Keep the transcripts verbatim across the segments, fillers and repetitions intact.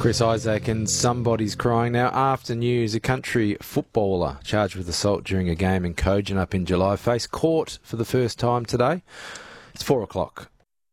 Chris Isaac and somebody's crying now. After news, a country footballer charged with assault during a game in Kojonup in July faced court for the first time today. It's four o'clock.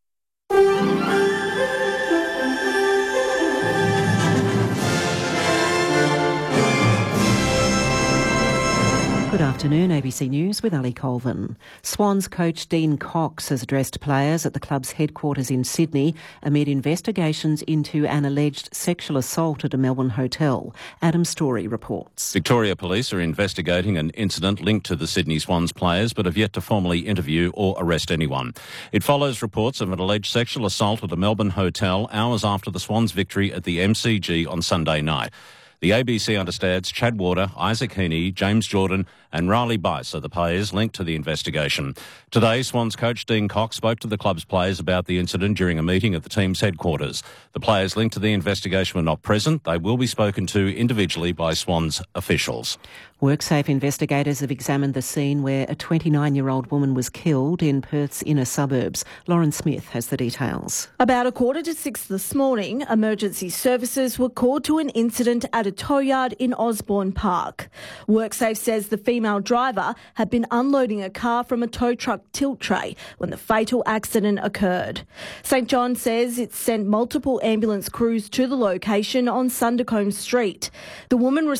Good afternoon, A B C News with Ali Colvin. Swans coach Dean Cox has addressed players at the club's headquarters in Sydney amid investigations into an alleged sexual assault at a Melbourne hotel. Adam Story reports. Victoria Police are investigating an incident linked to the Sydney Swans players but have yet to formally interview or arrest anyone. It follows reports of an alleged sexual assault at a Melbourne hotel hours after the Swans' victory at the M C G on Sunday night. The A B C understands Chad Warder, Isaac Heaney, James Jordan and Riley Bice are the players linked to the investigation. Today, Swans coach Dean Cox spoke to the club's players about the incident during a meeting at the team's headquarters. The players linked to the investigation were not present. They will be spoken to individually by Swans officials. WorkSafe investigators have examined the scene where a twenty-nine-year-old woman was killed in Perth's inner suburbs. Lauren Smith has the details. About a quarter to six this morning, emergency services were called to an incident at a tow yard in Osborne Park. WorkSafe says the female driver had been unloading a car from a tow truck tilt tray when the fatal accident occurred. St John says it sent multiple ambulance crews to the location on Sundercombe Street. The woman received